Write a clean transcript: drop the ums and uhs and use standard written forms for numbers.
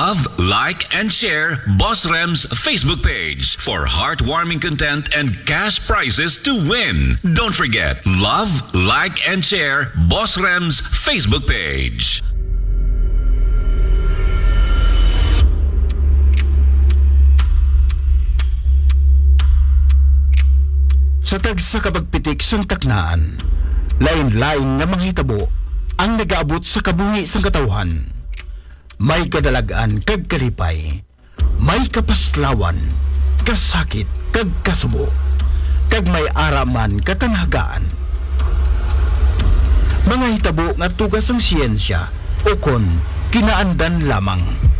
Love, like, and share Boss Rem's Facebook page for heartwarming content and cash prizes to win. Don't forget, love, like, and share Boss Rem's Facebook page. Sa tagsa kapagpitik sang taknaan, lain-lain nga mga hitabo ang nagaabot sa kabuhi sang katawhan. May kadalagaan kag kalipay, may kapaslawan, kasakit kag kasubo, kag may araman katanhagaan. Mga hitabo nga tugas ang siyensya o kon kinaandan lamang.